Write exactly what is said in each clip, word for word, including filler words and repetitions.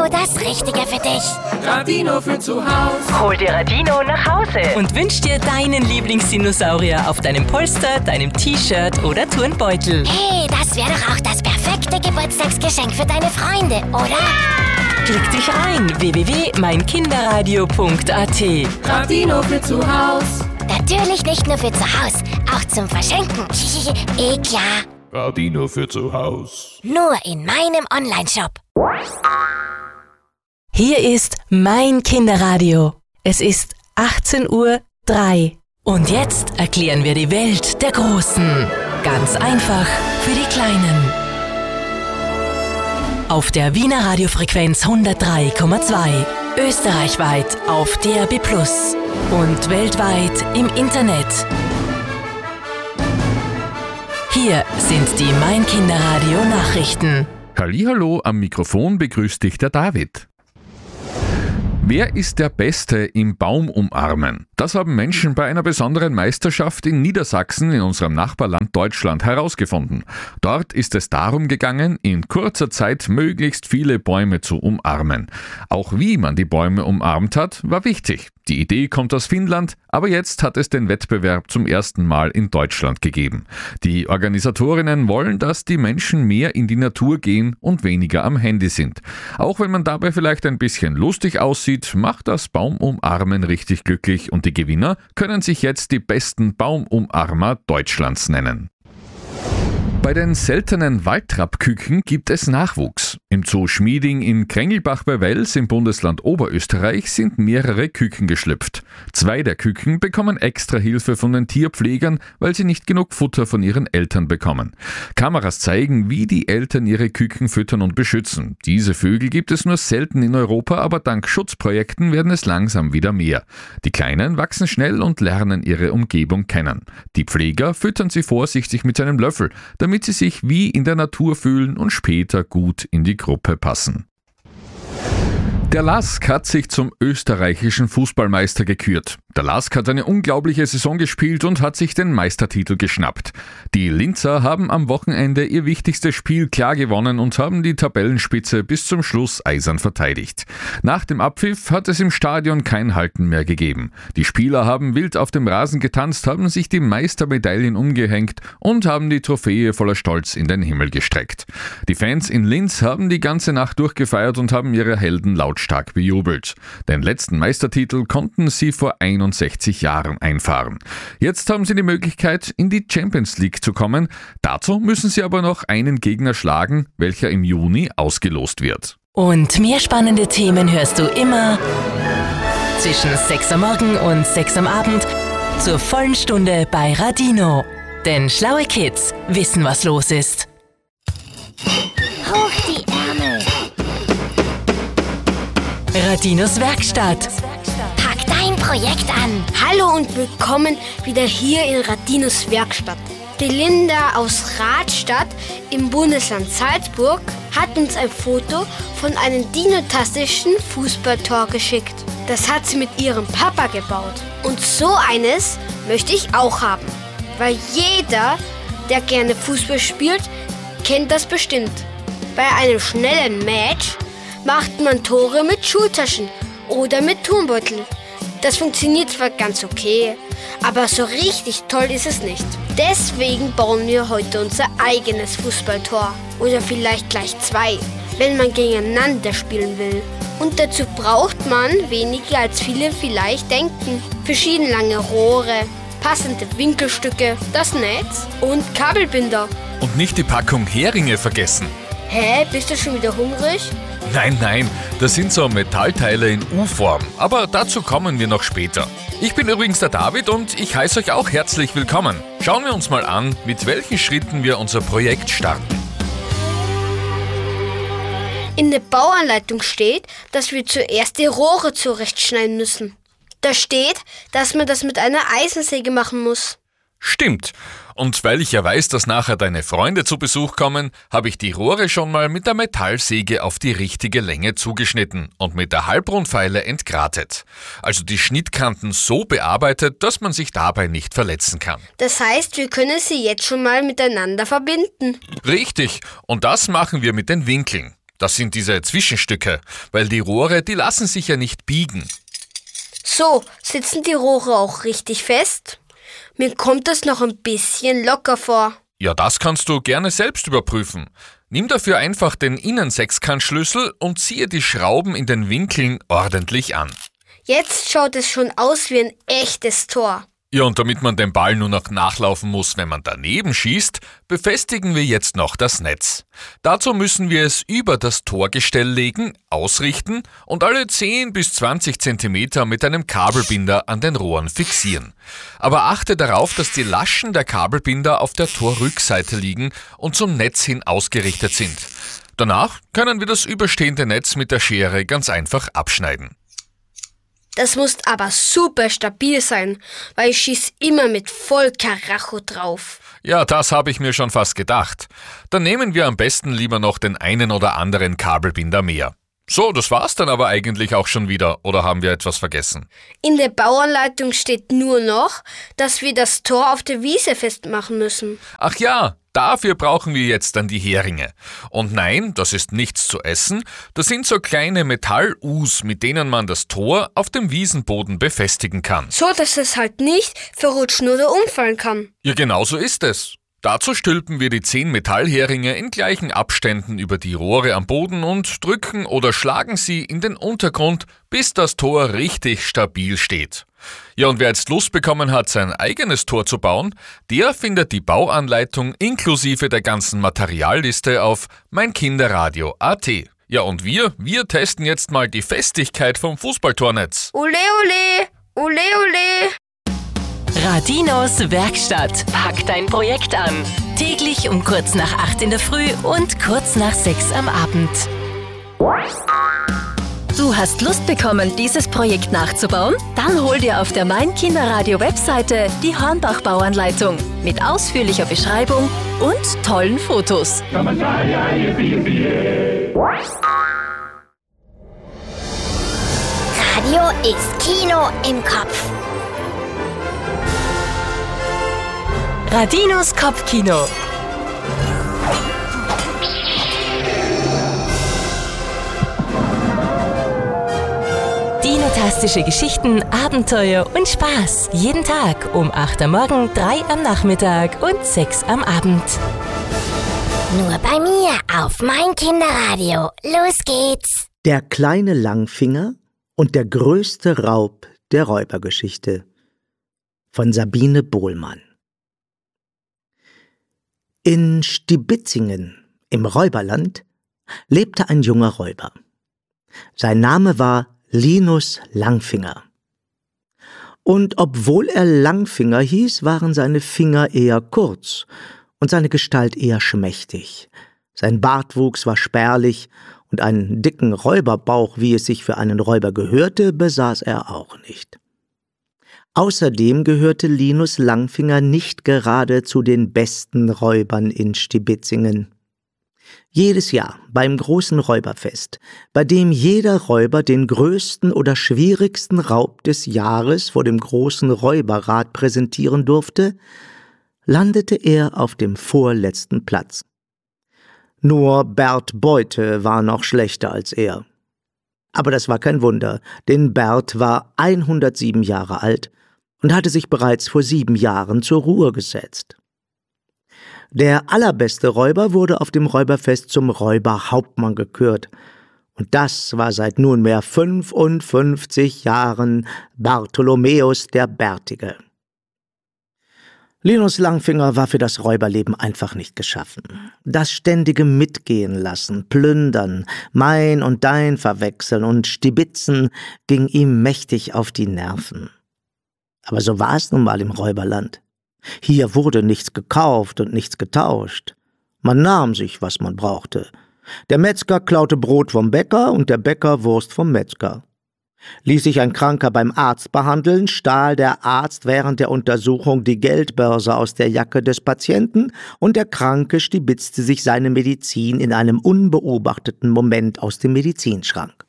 das Richtige für dich. Radino für zu Hause. Hol dir Radino nach Hause Und wünsch dir deinen Lieblingsdinosaurier auf deinem Polster, deinem T-Shirt oder Turnbeutel. Hey, das wäre doch auch das perfekte Geburtstagsgeschenk für deine Freunde, oder? Klick dich rein, w w w punkt mein kinderradio punkt a t. Radino für zu Hause. Natürlich nicht nur für zu Hause, auch zum Verschenken. Eh klar. Radino für zu Hause. Nur in meinem Onlineshop. Hier ist mein Kinderradio. Es ist achtzehn Uhr drei. Und jetzt erklären wir die Welt der Großen. Ganz einfach für die Kleinen. Auf der Wiener Radiofrequenz hundertdrei Komma zwei. Österreichweit auf D A B plus. Und weltweit im Internet. Hier sind die Mein Kinderradio Nachrichten. Hallihallo, am Mikrofon begrüßt dich der David. Wer ist der Beste im Baum umarmen? Das haben Menschen bei einer besonderen Meisterschaft in Niedersachsen in unserem Nachbarland Deutschland herausgefunden. Dort ist es darum gegangen, in kurzer Zeit möglichst viele Bäume zu umarmen. Auch wie man die Bäume umarmt hat, war wichtig. Die Idee kommt aus Finnland, aber jetzt hat es den Wettbewerb zum ersten Mal in Deutschland gegeben. Die Organisatorinnen wollen, dass die Menschen mehr in die Natur gehen und weniger am Handy sind. Auch wenn man dabei vielleicht ein bisschen lustig aussieht, macht das Baumumarmen richtig glücklich und die Gewinner können sich jetzt die besten Baumumarmer Deutschlands nennen. Bei den seltenen Waldtrappküken gibt es Nachwuchs. Im Zoo Schmieding in Krengelbach bei Wels im Bundesland Oberösterreich sind mehrere Küken geschlüpft. Zwei der Küken bekommen extra Hilfe von den Tierpflegern, weil sie nicht genug Futter von ihren Eltern bekommen. Kameras zeigen, wie die Eltern ihre Küken füttern und beschützen. Diese Vögel gibt es nur selten in Europa, aber dank Schutzprojekten werden es langsam wieder mehr. Die Kleinen wachsen schnell und lernen ihre Umgebung kennen. Die Pfleger füttern sie vorsichtig mit einem Löffel, damit sie sich wie in der Natur fühlen und später gut in die Gruppe passen. Der Lask hat sich zum österreichischen Fußballmeister gekürt. Der Lask hat eine unglaubliche Saison gespielt und hat sich den Meistertitel geschnappt. Die Linzer haben am Wochenende ihr wichtigstes Spiel klar gewonnen und haben die Tabellenspitze bis zum Schluss eisern verteidigt. Nach dem Abpfiff hat es im Stadion kein Halten mehr gegeben. Die Spieler haben wild auf dem Rasen getanzt, haben sich die Meistermedaillen umgehängt und haben die Trophäe voller Stolz in den Himmel gestreckt. Die Fans in Linz haben die ganze Nacht durchgefeiert und haben ihre Helden lautstark bejubelt. Den letzten Meistertitel konnten sie vor einundsechzig Jahren einfahren. Jetzt haben sie die Möglichkeit, in die Champions League zu kommen. Dazu müssen sie aber noch einen Gegner schlagen, welcher im Juni ausgelost wird. Und mehr spannende Themen hörst du immer zwischen sechs Uhr morgen und sechs Uhr am Abend zur vollen Stunde bei Radino. Denn schlaue Kids wissen, was los ist. Hoch die Ärmel. Radinos Werkstatt. Pack dein Projekt an. Hallo und willkommen wieder hier in Radinos Werkstatt. Die Linda aus Radstadt im Bundesland Salzburg hat uns ein Foto von einem dinotastischen Fußballtor geschickt. Das hat sie mit ihrem Papa gebaut. Und so eines möchte ich auch haben. Weil jeder, der gerne Fußball spielt, kennt das bestimmt. Bei einem schnellen Match macht man Tore mit Schultaschen oder mit Turnbeutel. Das funktioniert zwar ganz okay, aber so richtig toll ist es nicht. Deswegen bauen wir heute unser eigenes Fußballtor. Oder vielleicht gleich zwei, wenn man gegeneinander spielen will. Und dazu braucht man weniger als viele vielleicht denken. Verschiedene lange Rohre, passende Winkelstücke, das Netz und Kabelbinder. Und nicht die Packung Heringe vergessen. Hä, bist du schon wieder hungrig? Nein, nein, das sind so Metallteile in U-Form, aber dazu kommen wir noch später. Ich bin übrigens der David und ich heiße euch auch herzlich willkommen. Schauen wir uns mal an, mit welchen Schritten wir unser Projekt starten. In der Bauanleitung steht, dass wir zuerst die Rohre zurechtschneiden müssen. Da steht, dass man das mit einer Eisensäge machen muss. Stimmt. Und weil ich ja weiß, dass nachher deine Freunde zu Besuch kommen, habe ich die Rohre schon mal mit der Metallsäge auf die richtige Länge zugeschnitten und mit der Halbrundfeile entgratet. Also die Schnittkanten so bearbeitet, dass man sich dabei nicht verletzen kann. Das heißt, wir können sie jetzt schon mal miteinander verbinden. Richtig. Und das machen wir mit den Winkeln. Das sind diese Zwischenstücke, weil die Rohre, die lassen sich ja nicht biegen. So, sitzen die Rohre auch richtig fest? Mir kommt das noch ein bisschen locker vor. Ja, das kannst du gerne selbst überprüfen. Nimm dafür einfach den Innensechskantschlüssel und ziehe die Schrauben in den Winkeln ordentlich an. Jetzt schaut es schon aus wie ein echtes Tor. Ja, und damit man den Ball nur noch nachlaufen muss, wenn man daneben schießt, befestigen wir jetzt noch das Netz. Dazu müssen wir es über das Torgestell legen, ausrichten und alle zehn bis zwanzig Zentimeter mit einem Kabelbinder an den Rohren fixieren. Aber achte darauf, dass die Laschen der Kabelbinder auf der Torrückseite liegen und zum Netz hin ausgerichtet sind. Danach können wir das überstehende Netz mit der Schere ganz einfach abschneiden. Das muss aber super stabil sein, weil ich schieß immer mit voll Karacho drauf. Ja, das habe ich mir schon fast gedacht. Dann nehmen wir am besten lieber noch den einen oder anderen Kabelbinder mehr. So, das war's dann aber eigentlich auch schon wieder, oder haben wir etwas vergessen? In der Bauanleitung steht nur noch, dass wir das Tor auf der Wiese festmachen müssen. Ach ja, dafür brauchen wir jetzt dann die Heringe. Und nein, das ist nichts zu essen, das sind so kleine Metall-Us, mit denen man das Tor auf dem Wiesenboden befestigen kann. So, dass es halt nicht verrutschen oder umfallen kann. Ja, genau so ist es. Dazu stülpen wir die zehn Metallheringe in gleichen Abständen über die Rohre am Boden und drücken oder schlagen sie in den Untergrund, bis das Tor richtig stabil steht. Ja, und wer jetzt Lust bekommen hat, sein eigenes Tor zu bauen, der findet die Bauanleitung inklusive der ganzen Materialliste auf meinkinderradio punkt a t. Ja, und wir, wir testen jetzt mal die Festigkeit vom Fußballtornetz. Ole, ole, ole, ole. Radinos Werkstatt. Pack dein Projekt an. Täglich um kurz nach acht in der Früh und kurz nach sechs am Abend. Du hast Lust bekommen, dieses Projekt nachzubauen? Dann hol dir auf der Mein Kinderradio Webseite die Hornbach-Bauanleitung mit ausführlicher Beschreibung und tollen Fotos. Radio ist Kino im Kopf. Radinos Kopfkino. Dinotastische Geschichten, Abenteuer und Spaß. Jeden Tag um acht am Morgen, drei am Nachmittag und sechs am Abend. Nur bei mir auf Mein Kinderradio. Los geht's. Der kleine Langfinger und der größte Raub der Räubergeschichte von Sabine Bohlmann. In Stibitzingen im Räuberland lebte ein junger Räuber. Sein Name war Linus Langfinger. Und obwohl er Langfinger hieß, waren seine Finger eher kurz und seine Gestalt eher schmächtig. Sein Bartwuchs war spärlich und einen dicken Räuberbauch, wie es sich für einen Räuber gehörte, besaß er auch nicht. Außerdem gehörte Linus Langfinger nicht gerade zu den besten Räubern in Stibitzingen. Jedes Jahr beim großen Räuberfest, bei dem jeder Räuber den größten oder schwierigsten Raub des Jahres vor dem großen Räuberrat präsentieren durfte, landete er auf dem vorletzten Platz. Nur Bert Beute war noch schlechter als er. Aber das war kein Wunder, denn Bert war hundertsieben Jahre alt und hatte sich bereits vor sieben Jahren zur Ruhe gesetzt. Der allerbeste Räuber wurde auf dem Räuberfest zum Räuberhauptmann gekürt, und das war seit nunmehr fünfundfünfzig Jahren Bartholomäus der Bärtige. Linus Langfinger war für das Räuberleben einfach nicht geschaffen. Das ständige Mitgehen lassen, plündern, mein und dein verwechseln und stibitzen ging ihm mächtig auf die Nerven. Aber so war es nun mal im Räuberland. Hier wurde nichts gekauft und nichts getauscht. Man nahm sich, was man brauchte. Der Metzger klaute Brot vom Bäcker und der Bäcker Wurst vom Metzger. Ließ sich ein Kranker beim Arzt behandeln, stahl der Arzt während der Untersuchung die Geldbörse aus der Jacke des Patienten und der Kranke stibitzte sich seine Medizin in einem unbeobachteten Moment aus dem Medizinschrank.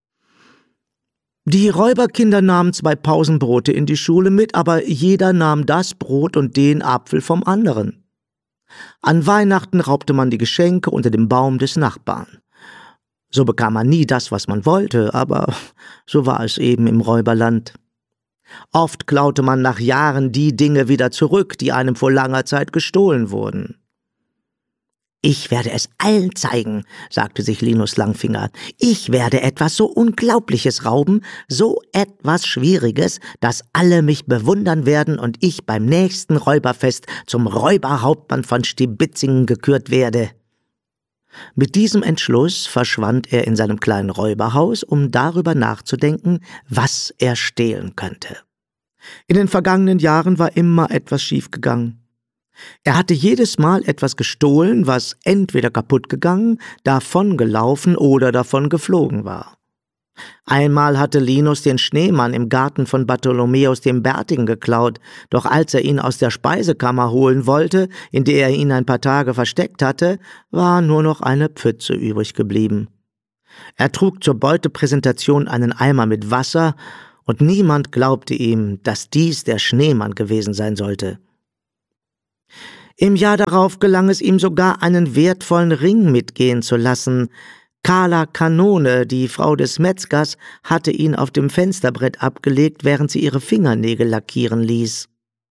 Die Räuberkinder nahmen zwei Pausenbrote in die Schule mit, aber jeder nahm das Brot und den Apfel vom anderen. An Weihnachten raubte man die Geschenke unter dem Baum des Nachbarn. So bekam man nie das, was man wollte, aber so war es eben im Räuberland. Oft klaute man nach Jahren die Dinge wieder zurück, die einem vor langer Zeit gestohlen wurden. »Ich werde es allen zeigen«, sagte sich Linus Langfinger. »Ich werde etwas so Unglaubliches rauben, so etwas Schwieriges, dass alle mich bewundern werden und ich beim nächsten Räuberfest zum Räuberhauptmann von Stibitzingen gekürt werde.« Mit diesem Entschluss verschwand er in seinem kleinen Räuberhaus, um darüber nachzudenken, was er stehlen könnte. In den vergangenen Jahren war immer etwas schiefgegangen. Er hatte jedes Mal etwas gestohlen, was entweder kaputt gegangen, davongelaufen oder davon geflogen war. Einmal hatte Linus den Schneemann im Garten von Bartholomäus dem Bärtigen geklaut, doch als er ihn aus der Speisekammer holen wollte, in der er ihn ein paar Tage versteckt hatte, war nur noch eine Pfütze übrig geblieben. Er trug zur Beutepräsentation einen Eimer mit Wasser, und niemand glaubte ihm, dass dies der Schneemann gewesen sein sollte. Im Jahr darauf gelang es ihm sogar, einen wertvollen Ring mitgehen zu lassen. Carla Kanone, die Frau des Metzgers, hatte ihn auf dem Fensterbrett abgelegt, während sie ihre Fingernägel lackieren ließ.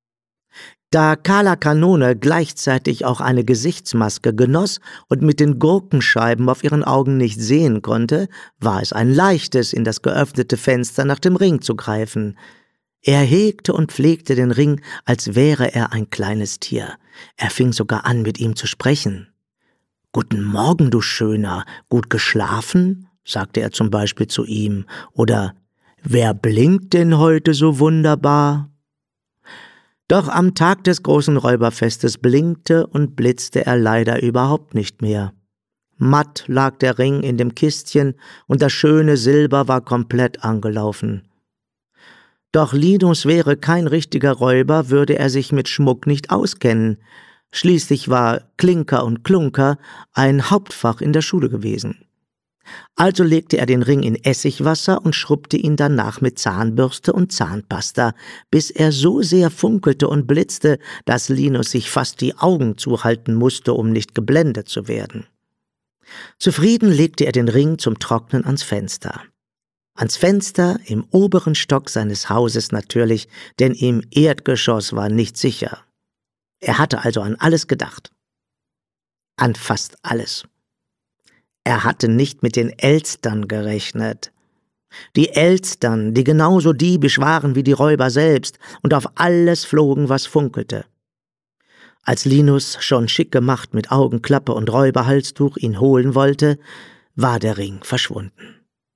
Da Carla Kanone gleichzeitig auch eine Gesichtsmaske genoss und mit den Gurkenscheiben auf ihren Augen nicht sehen konnte, war es ein leichtes, in das geöffnete Fenster nach dem Ring zu greifen. Er hegte und pflegte den Ring, als wäre er ein kleines Tier. Er fing sogar an, mit ihm zu sprechen. »Guten Morgen, du Schöner, gut geschlafen?« sagte er zum Beispiel zu ihm. Oder »Wer blinkt denn heute so wunderbar?« Doch am Tag des großen Räuberfestes blinkte und blitzte er leider überhaupt nicht mehr. Matt lag der Ring in dem Kistchen und das schöne Silber war komplett angelaufen. Doch Linus wäre kein richtiger Räuber, würde er sich mit Schmuck nicht auskennen. Schließlich war Klinker und Klunker ein Hauptfach in der Schule gewesen. Also legte er den Ring in Essigwasser und schrubbte ihn danach mit Zahnbürste und Zahnpasta, bis er so sehr funkelte und blitzte, dass Linus sich fast die Augen zuhalten musste, um nicht geblendet zu werden. Zufrieden legte er den Ring zum Trocknen ans Fenster. Ans Fenster im oberen Stock seines Hauses natürlich, denn im Erdgeschoss war nicht sicher. Er hatte also an alles gedacht. An fast alles. Er hatte nicht mit den Elstern gerechnet. Die Elstern, die genauso diebisch waren wie die Räuber selbst und auf alles flogen, was funkelte. Als Linus, schon schick gemacht mit Augenklappe und Räuberhalstuch, ihn holen wollte, war der Ring verschwunden.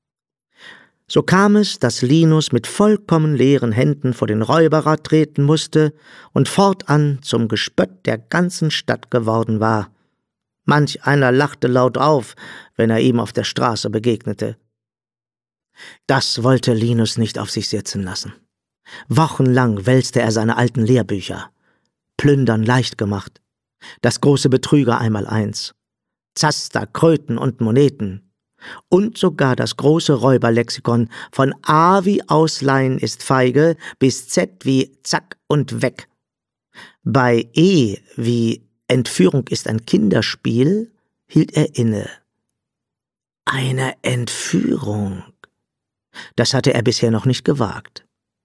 So kam es, dass Linus mit vollkommen leeren Händen vor den Räuberrat treten musste und fortan zum Gespött der ganzen Stadt geworden war. Manch einer lachte laut auf, wenn er ihm auf der Straße begegnete. Das wollte Linus nicht auf sich sitzen lassen. Wochenlang wälzte er seine alten Lehrbücher. Plündern leicht gemacht. Das große Betrüger einmal eins. Zaster, Kröten und Moneten. Und sogar das große Räuberlexikon von A wie Ausleihen ist feige bis Z wie Zack und weg. Bei E wie Entführung ist ein Kinderspiel hielt er inne. Eine Entführung. Das hatte er bisher noch nicht gewagt.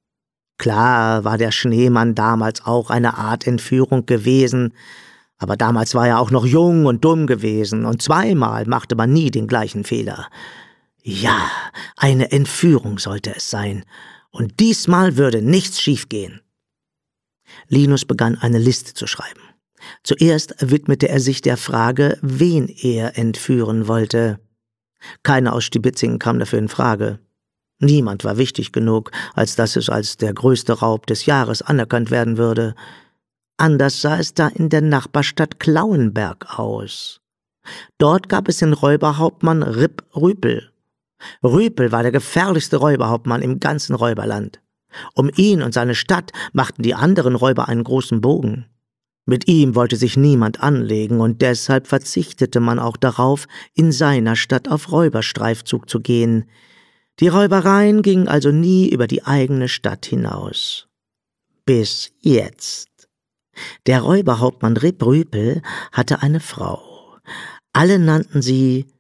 Klar war der Schneemann damals auch eine Art Entführung gewesen, aber damals war er auch noch jung und dumm gewesen, und zweimal machte man nie den gleichen Fehler. Ja, eine Entführung sollte es sein, und diesmal würde nichts schiefgehen. Linus begann eine Liste zu schreiben. Zuerst widmete er sich der Frage, wen er entführen wollte. Keiner aus Stibitzingen kam dafür in Frage. Niemand war wichtig genug, als dass es als der größte Raub des Jahres anerkannt werden würde. Anders sah es da in der Nachbarstadt Klauenberg aus. Dort gab es den Räuberhauptmann Ripp Rüpel. Rüpel war der gefährlichste Räuberhauptmann im ganzen Räuberland. Um ihn und seine Stadt machten die anderen Räuber einen großen Bogen. Mit ihm wollte sich niemand anlegen, und deshalb verzichtete man auch darauf, in seiner Stadt auf Räuberstreifzug zu gehen. Die Räubereien gingen also nie über die eigene Stadt hinaus. Bis jetzt. Der Räuberhauptmann Ripp Rüpel hatte eine Frau. Alle nannten sie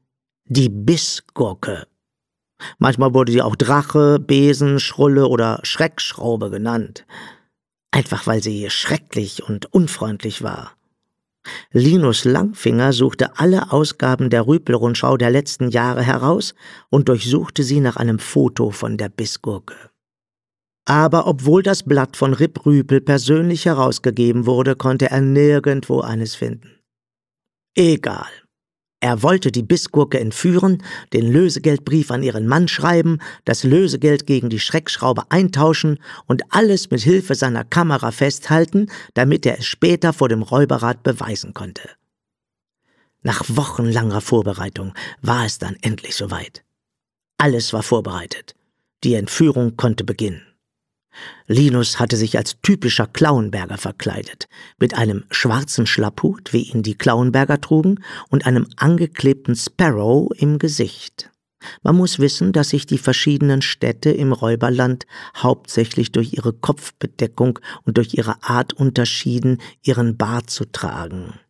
die Bissgurke. Manchmal wurde sie auch Drache, Besen, Schrulle oder Schreckschraube genannt. Einfach weil sie schrecklich und unfreundlich war. Linus Langfinger suchte alle Ausgaben der Rüpel-Rundschau der letzten Jahre heraus und durchsuchte sie nach einem Foto von der Bissgurke. Aber obwohl das Blatt von Rip Rüpel persönlich herausgegeben wurde, konnte er nirgendwo eines finden. Egal. Er wollte die Bissgurke entführen, den Lösegeldbrief an ihren Mann schreiben, das Lösegeld gegen die Schreckschraube eintauschen und alles mit Hilfe seiner Kamera festhalten, damit er es später vor dem Räuberrat beweisen konnte. Nach wochenlanger Vorbereitung war es dann endlich soweit. Alles war vorbereitet. Die Entführung konnte beginnen. Linus hatte sich als typischer Klauenberger verkleidet, mit einem schwarzen Schlapphut, wie ihn die Klauenberger trugen, und einem angeklebten Sparrow im Gesicht. Man muss wissen, dass sich die verschiedenen Städte im Räuberland hauptsächlich durch ihre Kopfbedeckung und durch ihre Art unterschieden, ihren Bart zu tragen.